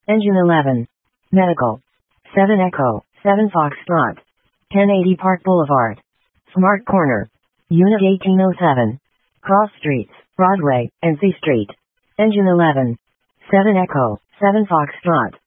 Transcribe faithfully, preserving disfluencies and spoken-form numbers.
Engine eleven. Medical. seven Echo, seven Foxtrot. ten eighty Park Boulevard. Smart Corner. Unit eighteen oh seven. Cross Streets, Broadway, and C Street. Engine eleven. seven Echo, seven Foxtrot.